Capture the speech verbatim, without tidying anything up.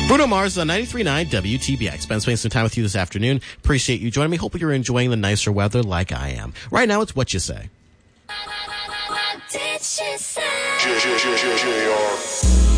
Bruno Mars on ninety-three point nine W T B X. Ben spending some time with you this afternoon. Appreciate you joining me. Hope you're enjoying the nicer weather like I am. Right now, it's What You Say. What did she say?